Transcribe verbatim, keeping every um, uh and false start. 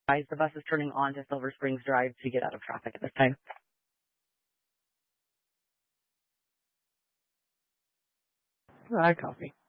Guys, the bus is turning on to Silver Springs Drive to get out of traffic at this time. Hi, coffee.